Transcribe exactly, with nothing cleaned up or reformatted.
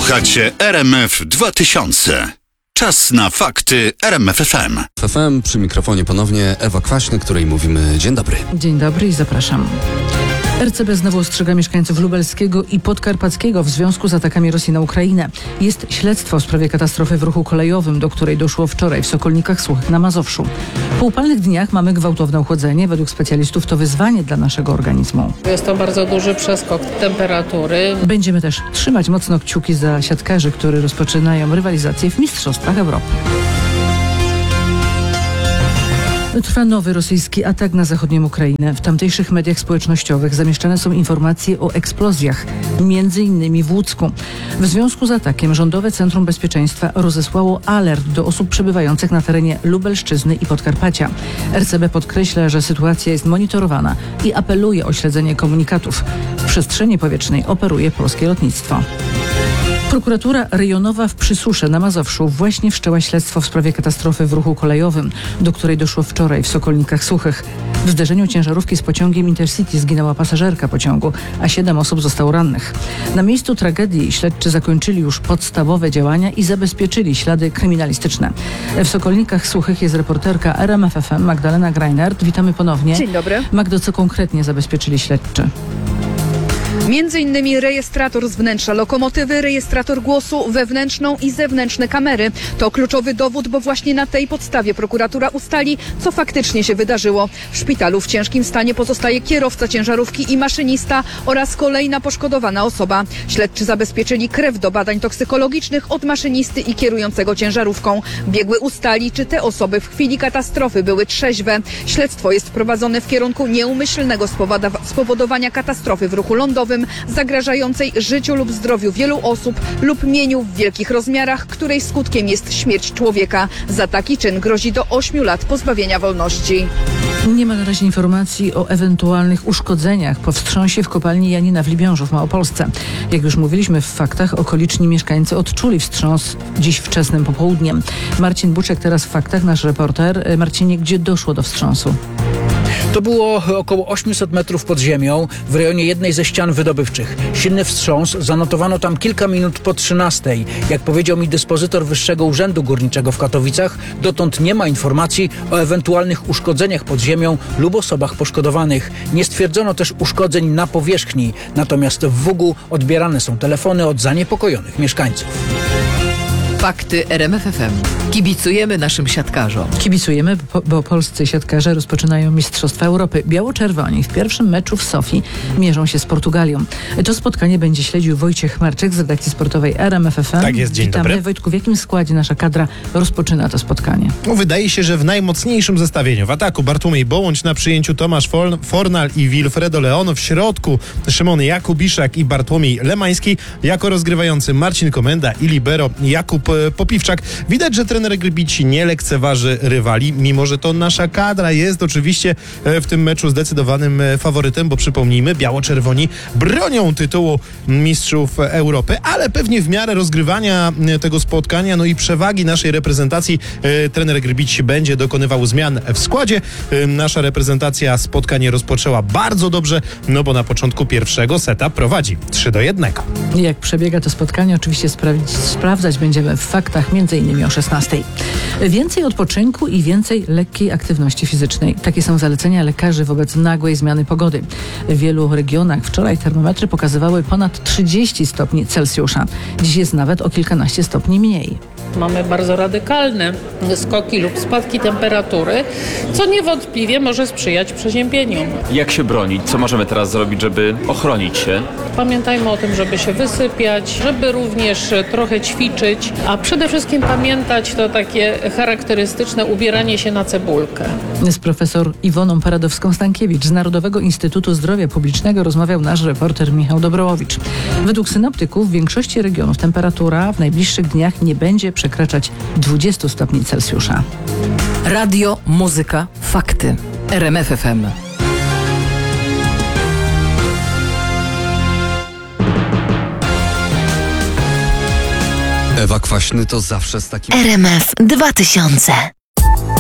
Słuchacie R M F dwa tysiące. Czas na fakty R M F F M. F M przy mikrofonie ponownie Ewa Kwaśny, której mówimy dzień dobry. Dzień dobry i zapraszam. R C B znowu ostrzega mieszkańców lubelskiego i podkarpackiego w związku z atakami Rosji na Ukrainę. Jest śledztwo w sprawie katastrofy w ruchu kolejowym, do której doszło wczoraj w Sokolnikach Suchych na Mazowszu. Po upalnych dniach mamy gwałtowne ochłodzenie. Według specjalistów to wyzwanie dla naszego organizmu. Jest to bardzo duży przeskok temperatury. Będziemy też trzymać mocno kciuki za siatkarzy, którzy rozpoczynają rywalizację w Mistrzostwach Europy. Trwa nowy rosyjski atak na zachodnią Ukrainę. W tamtejszych mediach społecznościowych zamieszczane są informacje o eksplozjach, między innymi w Łucku. W związku z atakiem Rządowe Centrum Bezpieczeństwa rozesłało alert do osób przebywających na terenie Lubelszczyzny i Podkarpacia. R C B podkreśla, że sytuacja jest monitorowana i apeluje o śledzenie komunikatów. W przestrzeni powietrznej operuje polskie lotnictwo. Prokuratura rejonowa w Przysusze na Mazowszu właśnie wszczęła śledztwo w sprawie katastrofy w ruchu kolejowym, do której doszło wczoraj w Sokolnikach Suchych. W zderzeniu ciężarówki z pociągiem Intercity zginęła pasażerka pociągu, a siedem osób zostało rannych. Na miejscu tragedii śledczy zakończyli już podstawowe działania i zabezpieczyli ślady kryminalistyczne. W Sokolnikach Suchych jest reporterka R M F F M Magdalena Greinert. Witamy ponownie. Dzień dobry. Magdo, co konkretnie zabezpieczyli śledczy? Między innymi rejestrator z wnętrza lokomotywy, rejestrator głosu, wewnętrzną i zewnętrzne kamery. To kluczowy dowód, bo właśnie na tej podstawie prokuratura ustali, co faktycznie się wydarzyło. W szpitalu w ciężkim stanie pozostaje kierowca ciężarówki i maszynista oraz kolejna poszkodowana osoba. Śledczy zabezpieczyli krew do badań toksykologicznych od maszynisty i kierującego ciężarówką. Biegły ustali, czy te osoby w chwili katastrofy były trzeźwe. Śledztwo jest prowadzone w kierunku nieumyślnego spowodowania katastrofy w ruchu lądowym, zagrażającej życiu lub zdrowiu wielu osób lub mieniu w wielkich rozmiarach, której skutkiem jest śmierć człowieka. Za taki czyn grozi do ośmiu lat pozbawienia wolności. Nie ma na razie informacji o ewentualnych uszkodzeniach po wstrząsie w kopalni Janina w Libiążu w Małopolsce. Jak już mówiliśmy w faktach, okoliczni mieszkańcy odczuli wstrząs dziś wczesnym popołudniem. Marcin Buczek teraz w faktach, nasz reporter. Marcinie, gdzie doszło do wstrząsu? To było około osiemset metrów pod ziemią w rejonie jednej ze ścian wydobywczych. Silny wstrząs zanotowano tam kilka minut po trzynastej. Jak powiedział mi dyspozytor Wyższego Urzędu Górniczego w Katowicach, dotąd nie ma informacji o ewentualnych uszkodzeniach pod ziemią lub osobach poszkodowanych. Nie stwierdzono też uszkodzeń na powierzchni, natomiast w Wugu odbierane są telefony od zaniepokojonych mieszkańców. Fakty R M F F M. Kibicujemy naszym siatkarzom. Kibicujemy, bo, bo polscy siatkarze rozpoczynają Mistrzostwa Europy. Biało-czerwoni w pierwszym meczu w Sofii mierzą się z Portugalią. To spotkanie będzie śledził Wojciech Marczyk z redakcji sportowej R M F F M. Tak jest, dzień Witamy. dobry. Wojtku, w jakim składzie nasza kadra rozpoczyna to spotkanie? No, wydaje się, że w najmocniejszym zestawieniu. W ataku Bartłomiej Bołądź, na przyjęciu Tomasz Forn- Fornal i Wilfredo Leon. W środku Szymon Jakubiszak i Bartłomiej Lemański. Jako rozgrywający Marcin Komenda i libero Jakub Popiwczak. Widać, że trener Grybici nie lekceważy rywali, mimo że to nasza kadra jest oczywiście w tym meczu zdecydowanym faworytem, bo przypomnijmy, biało-czerwoni bronią tytułu mistrzów Europy, ale pewnie w miarę rozgrywania tego spotkania, no i przewagi naszej reprezentacji, trener Grybici będzie dokonywał zmian w składzie. Nasza reprezentacja spotkanie rozpoczęła bardzo dobrze, no bo na początku pierwszego seta prowadzi trzy do jednego. Jak przebiega to spotkanie, oczywiście spra- sprawdzać będziemy w faktach, między innymi o szesnastej. Więcej odpoczynku i więcej lekkiej aktywności fizycznej. Takie są zalecenia lekarzy wobec nagłej zmiany pogody. W wielu regionach wczoraj termometry pokazywały ponad trzydzieści stopni Celsjusza. Dziś jest nawet o kilkanaście stopni mniej. Mamy bardzo radykalne skoki lub spadki temperatury, co niewątpliwie może sprzyjać przeziębieniom. Jak się bronić? Co możemy teraz zrobić, żeby ochronić się? Pamiętajmy o tym, żeby się wysypiać, żeby również trochę ćwiczyć, a przede wszystkim pamiętać to takie charakterystyczne ubieranie się na cebulkę. Z profesor Iwoną Paradowską-Stankiewicz z Narodowego Instytutu Zdrowia Publicznego rozmawiał nasz reporter Michał Dobrołowicz. Według synoptyków w większości regionów temperatura w najbliższych dniach nie będzie przekraczać dwudziestu stopni Celsjusza. Radio, muzyka, fakty. R M F F M. Ewa Kwaśny to zawsze z takim... R M F dwa tysiące.